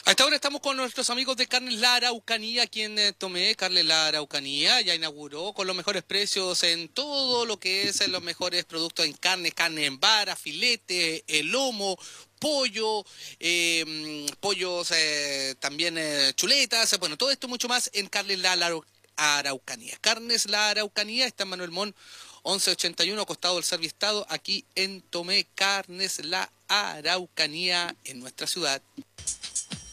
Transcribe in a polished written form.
A esta hora estamos con nuestros amigos de Carnes La Araucanía, quien Tomé, Carnes La Araucanía, ya inauguró con los mejores precios en todo lo que es los mejores productos en carne en vara, filete, el lomo, pollo, pollos, también chuletas, bueno, todo esto mucho más en Carnes La Araucanía. Carnes La Araucanía está en Manuel Mon 1181, costado del Serviestado, aquí en Tomé, Carnes La Araucanía, en nuestra ciudad.